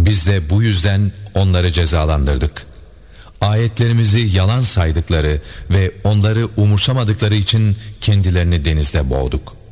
Biz de bu yüzden onları cezalandırdık. Ayetlerimizi yalan saydıkları ve onları umursamadıkları için kendilerini denizde boğduk.